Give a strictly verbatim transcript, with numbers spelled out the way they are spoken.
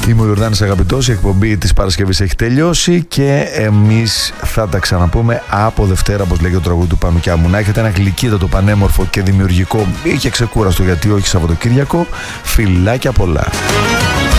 Είμαι ο Ιορδάνης Αγαπητός, η εκπομπή της Παρασκευής έχει τελειώσει και εμείς θα τα ξαναπούμε από Δευτέρα, όπως λέγει το τραγούδι του Πανουκιάμου. Να έχετε ένα γλυκύτατο, πανέμορφο και δημιουργικό ή και ξεκούραστο, γιατί όχι, Σαββατοκύριακο. Φιλάκια πολλά.